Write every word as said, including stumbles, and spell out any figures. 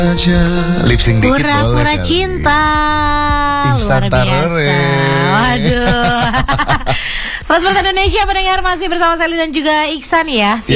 aja lip sync dikit Pura-pura boleh cinta. Ihsan Luar biasa. Tarore. Waduh. seratus persen Indonesia pendengar masih bersama Sally dan juga Iksan ya.